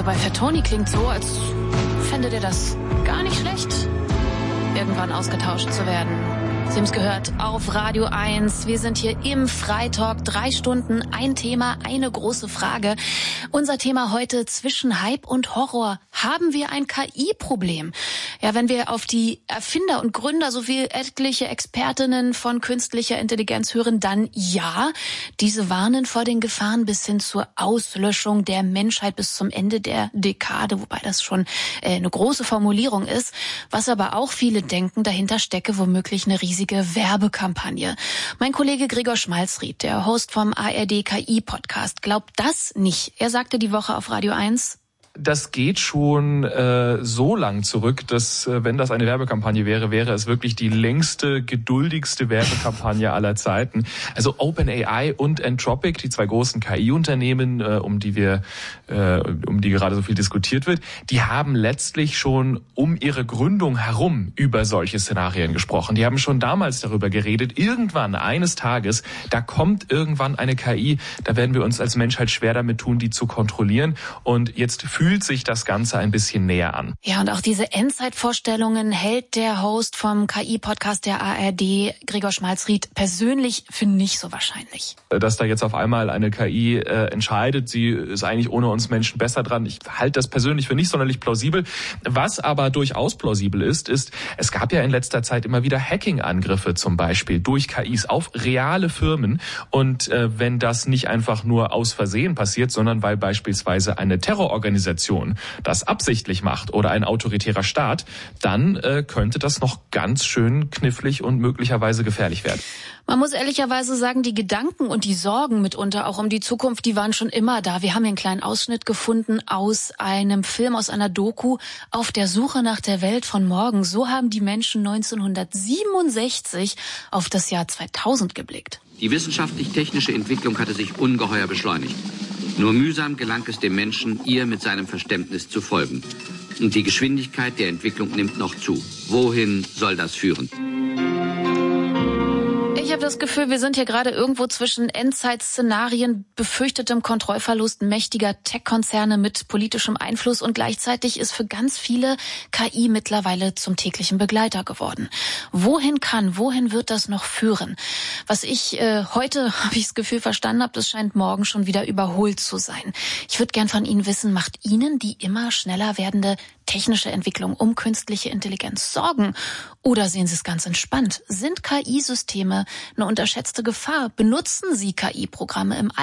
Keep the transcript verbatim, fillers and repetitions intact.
Also bei Fettoni klingt so, als fände der das gar nicht schlecht, irgendwann ausgetauscht zu werden. Sie haben es gehört, auf Radio eins. Wir sind hier im Freitalk. Drei Stunden, ein Thema, eine große Frage. Unser Thema heute: zwischen Hype und Horror. Haben wir ein K I-Problem? Ja, wenn wir auf die Erfinder und Gründer sowie etliche Expertinnen von künstlicher Intelligenz hören, dann ja. Diese warnen vor den Gefahren bis hin zur Auslöschung der Menschheit bis zum Ende der Dekade, wobei das schon äh, eine große Formulierung ist. Was aber auch viele denken, dahinter stecke womöglich eine riesige Werbekampagne. Mein Kollege Gregor Schmalzried, der Host vom A R D K I-Podcast, glaubt das nicht. Er sagte die Woche auf Radio eins: Das geht schon äh, so lang zurück, dass, äh, wenn das eine Werbekampagne wäre, wäre es wirklich die längste, geduldigste Werbekampagne aller Zeiten. Also OpenAI und Anthropic, die zwei großen K I-Unternehmen, äh, um die wir, äh, um die gerade so viel diskutiert wird, die haben letztlich schon um ihre Gründung herum über solche Szenarien gesprochen. Die haben schon damals darüber geredet, irgendwann, eines Tages, da kommt irgendwann eine K I, da werden wir uns als Menschheit schwer damit tun, die zu kontrollieren. Und jetzt fühlt sich das Ganze ein bisschen näher an. Ja, und auch diese Endzeitvorstellungen hält der Host vom K I-Podcast der A R D, Gregor Schmalzried, persönlich für nicht so wahrscheinlich. Dass da jetzt auf einmal eine K I äh, entscheidet, sie ist eigentlich ohne uns Menschen besser dran, ich halte das persönlich für nicht sonderlich plausibel. Was aber durchaus plausibel ist, ist, es gab ja in letzter Zeit immer wieder Hacking-Angriffe zum Beispiel durch K Is auf reale Firmen. Und äh, wenn das nicht einfach nur aus Versehen passiert, sondern weil beispielsweise eine Terrororganisation das absichtlich macht oder ein autoritärer Staat, dann äh, könnte das noch ganz schön knifflig und möglicherweise gefährlich werden. Man muss ehrlicherweise sagen, die Gedanken und die Sorgen mitunter auch um die Zukunft, die waren schon immer da. Wir haben hier einen kleinen Ausschnitt gefunden aus einem Film, aus einer Doku, Auf der Suche nach der Welt von morgen. So haben die Menschen neunzehnhundertsiebenundsechzig auf das Jahr zweitausend geblickt. Die wissenschaftlich-technische Entwicklung hatte sich ungeheuer beschleunigt. Nur mühsam gelang es dem Menschen, ihr mit seinem Verständnis zu folgen. Und die Geschwindigkeit der Entwicklung nimmt noch zu. Wohin soll das führen? Ich habe das Gefühl, wir sind hier gerade irgendwo zwischen Endzeitszenarien, befürchtetem Kontrollverlust mächtiger Tech-Konzerne mit politischem Einfluss, und gleichzeitig ist für ganz viele K I mittlerweile zum täglichen Begleiter geworden. Wohin kann, wohin wird das noch führen? Was ich äh, heute, habe ich das Gefühl, verstanden habe, das scheint morgen schon wieder überholt zu sein. Ich würde gern von Ihnen wissen, macht Ihnen die immer schneller werdende technische Entwicklung um künstliche Intelligenz Sorgen? Oder sehen Sie es ganz entspannt? Sind K I-Systeme eine unterschätzte Gefahr? Benutzen Sie K I-Programme im